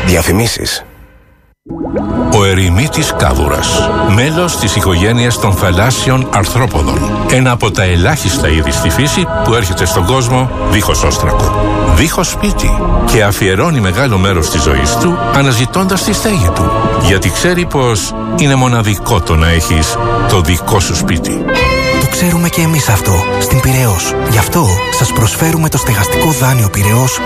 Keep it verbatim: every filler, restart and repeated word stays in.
Διαφημίσεις. Ο ερημίτης κάβουρας, μέλος της οικογένειας των θαλάσσιων αρθρόποδων. Ένα από τα ελάχιστα είδη στη φύση που έρχεται στον κόσμο δίχως όστρακο, δίχως σπίτι και αφιερώνει μεγάλο μέρος της ζωής του αναζητώντας τη στέγη του. Γιατί ξέρει πως είναι μοναδικό το να έχεις το δικό σου σπίτι. Το ξέρουμε και εμείς αυτό στην Πειραιώς. Γι' αυτό σας προσφέρουμε το στεγαστικό δάνειο Πειραιώς